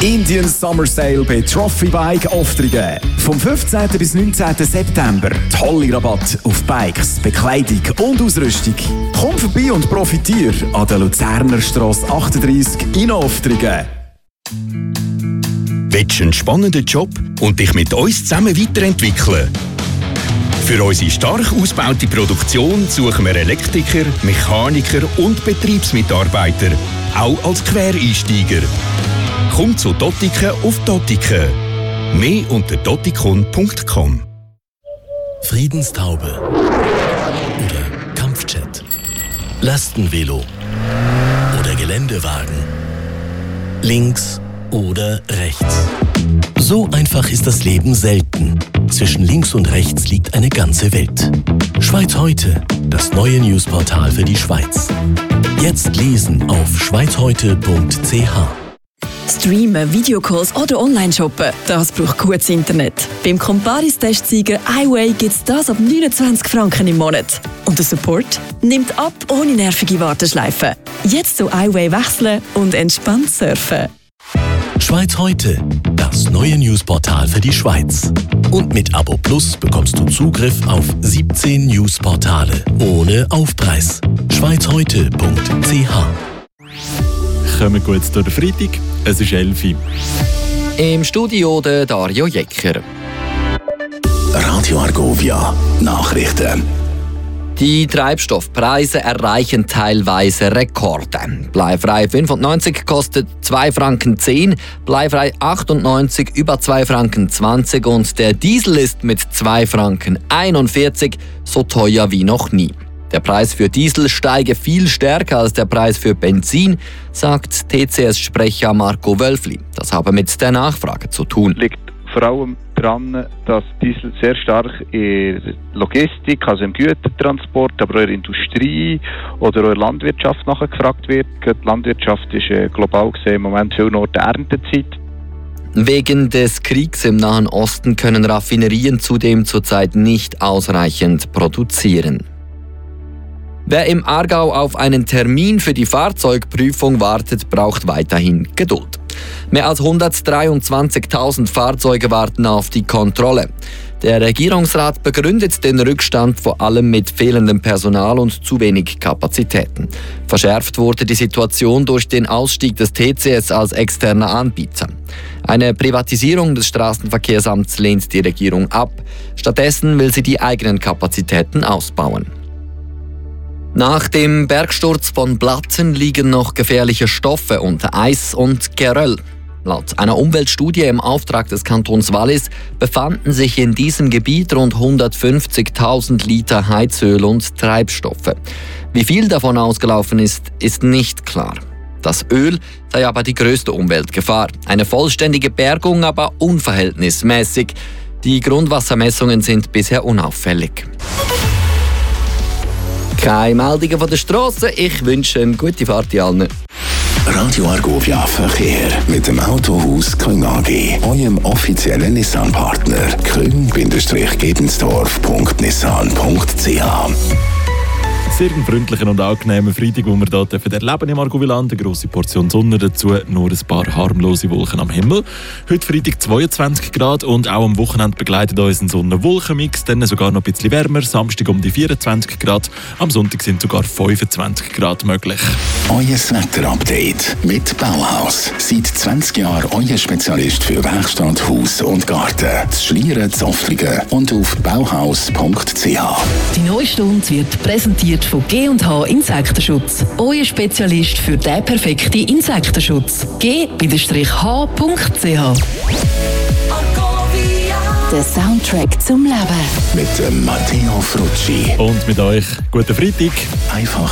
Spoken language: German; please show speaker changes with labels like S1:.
S1: Indian Summer Sale bei Trophy Bike Oftringen. Vom 15. bis 19. September. Tolle Rabatt auf Bikes, Bekleidung und Ausrüstung. Komm vorbei und profitiere an der Luzerner Strasse 38 in Oftringen.
S2: Willst du einen spannenden Job und dich mit uns zusammen weiterentwickeln? Für unsere stark ausgebaute Produktion suchen wir Elektriker, Mechaniker und Betriebsmitarbeiter, auch als Quereinsteiger. Komm zu Dottiken auf Dottiken. Mehr unter dottikon.com.
S3: Friedenstaube oder Kampfjet, Lastenvelo oder Geländewagen, links oder rechts. So einfach ist das Leben selten. Zwischen links und rechts liegt eine ganze Welt. Schweiz heute, das neue Newsportal für die Schweiz. Jetzt lesen auf schweizheute.ch.
S4: Streamen, Videocalls oder Online-Shoppen, das braucht gutes Internet. Beim Comparis-Testsieger iWay gibt es das ab 29 Franken im Monat. Und der Support nimmt ab ohne nervige Warteschleifen. Jetzt zu iWay wechseln und entspannt surfen.
S3: Schweiz heute, das neue Newsportal für die Schweiz. Und mit Abo Plus bekommst du Zugriff auf 17 Newsportale ohne Aufpreis. schweizheute.ch.
S5: Kommen gut durch den Freitag, es ist 11 Uhr.
S6: Im Studio der Dario Jecker.
S3: Radio Argovia, Nachrichten.
S6: Die Treibstoffpreise erreichen teilweise Rekorde. Bleifrei 95 kostet 2,10 Franken, bleifrei 98 über 2,20 Franken und der Diesel ist mit 2,41 Franken so teuer wie noch nie. Der Preis für Diesel steige viel stärker als der Preis für Benzin, sagt TCS-Sprecher Marco Wölfli. Das habe mit der Nachfrage zu tun.
S7: Liegt vor allem daran, dass Diesel sehr stark in der Logistik, also im Gütertransport, aber auch in der Industrie oder auch in der Landwirtschaft nachgefragt wird. Die Landwirtschaft ist global gesehen im Moment viel nur die Erntezeit.
S6: Wegen des Kriegs im Nahen Osten können Raffinerien zudem zurzeit nicht ausreichend produzieren. Wer im Aargau auf einen Termin für die Fahrzeugprüfung wartet, braucht weiterhin Geduld. Mehr als 123.000 Fahrzeuge warten auf die Kontrolle. Der Regierungsrat begründet den Rückstand vor allem mit fehlendem Personal und zu wenig Kapazitäten. Verschärft wurde die Situation durch den Ausstieg des TCS als externer Anbieter. Eine Privatisierung des Straßenverkehrsamts lehnt die Regierung ab. Stattdessen will sie die eigenen Kapazitäten ausbauen. Nach dem Bergsturz von Blatten liegen noch gefährliche Stoffe unter Eis und Geröll. Laut einer Umweltstudie im Auftrag des Kantons Wallis befanden sich in diesem Gebiet rund 150.000 Liter Heizöl und Treibstoffe. Wie viel davon ausgelaufen ist, ist nicht klar. Das Öl sei aber die größte Umweltgefahr. Eine vollständige Bergung aber unverhältnismäßig. Die Grundwassermessungen sind bisher unauffällig. Keine Meldungen von der Strasse. Ich wünsche eine gute Fahrt allen.
S3: Radio Argovia Verkehr mit dem Autohaus Küng AG, eurem offiziellen Nissan-Partner. küng-gebensdorf.nissan.ch.
S5: Sehr einen freundlichen und angenehmen Freitag, wo wir hier erleben im Argoviland. Eine grosse Portion Sonne dazu, nur ein paar harmlose Wolken am Himmel. Heute Freitag 22 Grad und auch am Wochenende begleitet uns ein Sonne-Wolken-Mix, dann sogar noch ein bisschen wärmer. Samstag um die 24 Grad, am Sonntag sind sogar 25 Grad möglich.
S3: Euer Wetterupdate mit Bauhaus. Seit 20 Jahren euer Spezialist für Werkstatt, Haus und Garten. Das Schlieren, Zofflingen und auf bauhaus.ch.
S8: Die neue Stunde wird präsentiert von G&H Insektenschutz. Euer Spezialist für den perfekten Insektenschutz. G-H.ch.
S4: Der Soundtrack zum Leben.
S3: Mit dem Matteo Frucci.
S5: Und mit euch guten Freitag.
S3: Einfach